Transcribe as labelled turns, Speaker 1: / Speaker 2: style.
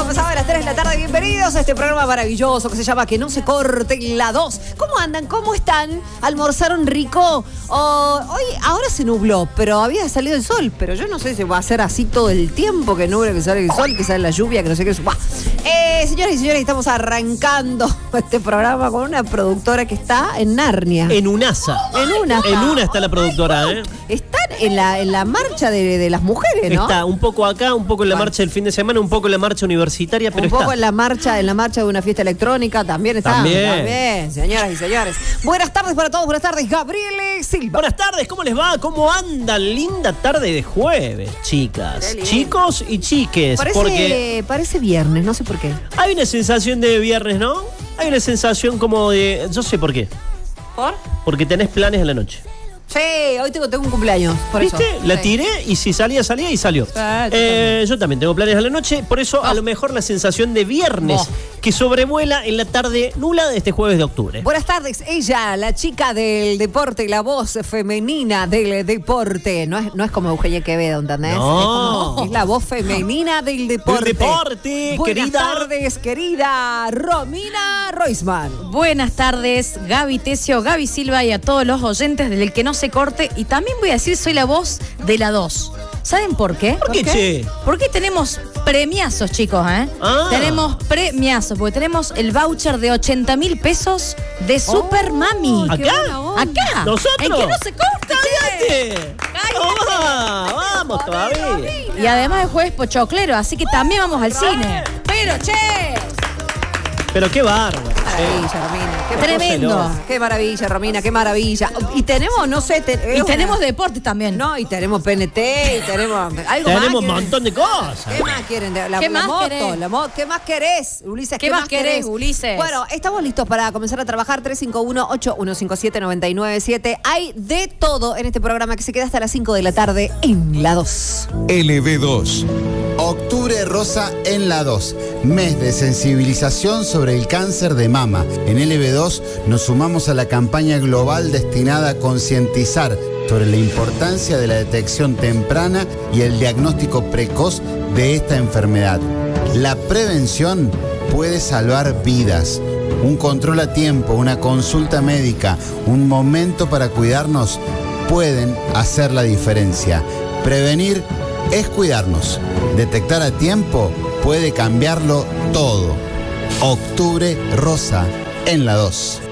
Speaker 1: pasaba de las 3 de la tarde. Bienvenidos a este programa maravilloso que se llama Que no se corte la 2. ¿Cómo andan? ¿Cómo están? ¿Almorzaron rico? Hoy, ahora se nubló, pero había salido el sol. Pero yo no sé si va a ser así todo el tiempo, que nubla, que sale el sol, que sale la lluvia, que no sé qué. Señoras y señores, estamos arrancando este programa con una productora que está en Narnia.
Speaker 2: En UNASA. En una está la productora, ¿eh?
Speaker 1: Están en la marcha de las mujeres, ¿no?
Speaker 2: Está un poco acá, un poco en la marcha del fin de semana, un poco en la marcha universitaria, pero
Speaker 1: un poco en la marcha de una fiesta electrónica también está. También, señoras y señores. Buenas tardes para todos, buenas tardes, Gabriele Silva.
Speaker 2: Buenas tardes, ¿cómo les va? ¿Cómo andan? Linda tarde de jueves, chicas, chicos y chiques.
Speaker 1: Parece viernes, no sé por qué.
Speaker 2: Hay una sensación de viernes, ¿no? Hay una sensación como de... Yo sé por qué.
Speaker 1: ¿Por?
Speaker 2: Porque tenés planes en la noche.
Speaker 1: Sí, hoy tengo un cumpleaños, por
Speaker 2: ¿viste?
Speaker 1: eso.
Speaker 2: La tiré y si salía y salió. Yo también tengo planes a la noche, por eso a lo mejor la sensación de viernes que sobrevuela en la tarde nula de este jueves de octubre.
Speaker 1: Buenas tardes, ella, la chica del deporte, la voz femenina del deporte. No es como Eugenia Quevedo, ¿entendés?
Speaker 2: No.
Speaker 1: Es la voz femenina del deporte.
Speaker 2: Del deporte,
Speaker 1: Buenas tardes, querida Romina Roisman.
Speaker 3: Buenas tardes, Gaby Tesio, Gaby Silva y a todos los oyentes del Que No Se Corte. Y también voy a decir, soy la voz de la 2. ¿Saben por qué?
Speaker 2: ¿Por qué, che?
Speaker 3: Porque tenemos premiazos, chicos, ¿eh? Tenemos premiazos, porque tenemos el voucher de 80.000 pesos de Super Mami.
Speaker 2: ¿Acá?
Speaker 3: Acá.
Speaker 2: ¿Nosotros?
Speaker 3: ¿En Que No Se Corte?
Speaker 2: ¡Cállate! ¡Vamos todavía!
Speaker 3: Y además es jueves pochoclero, así que también vamos al cine. Pero, che.
Speaker 2: Pero qué bárbaro.
Speaker 1: Maravilla, Romina. Qué
Speaker 3: tremendo.
Speaker 1: Qué maravilla, Romina, qué maravilla. Y tenemos, no sé...
Speaker 3: y tenemos deportes también.
Speaker 1: No, y tenemos PNT, y tenemos...
Speaker 2: Tenemos un montón de cosas.
Speaker 1: ¿Qué más quieren?
Speaker 3: ¿Qué más querés?
Speaker 1: ¿Qué más querés, Ulises?
Speaker 3: ¿Qué más querés, Ulises?
Speaker 1: Bueno, estamos listos para comenzar a trabajar. 351-8157-997. Hay de todo en este programa que se queda hasta las 5 de la tarde en la 2.
Speaker 4: LB2.
Speaker 5: Octubre Rosa en la 2, mes de sensibilización sobre el cáncer de mama. En LB2 nos sumamos a la campaña global destinada a concientizar sobre la importancia de la detección temprana y el diagnóstico precoz de esta enfermedad. La prevención puede salvar vidas. Un control a tiempo, una consulta médica, un momento para cuidarnos pueden hacer la diferencia. Prevenir es cuidarnos. Detectar a tiempo puede cambiarlo todo. Octubre Rosa en la 2.